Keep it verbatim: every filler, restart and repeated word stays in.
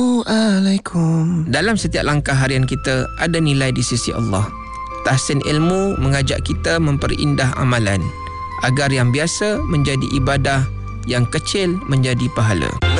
Assalamualaikum. Dalam setiap langkah harian kita ada nilai di sisi Allah. Tahsin ilmu mengajak kita memperindah amalan agar yang biasa menjadi ibadah, yang kecil menjadi pahala.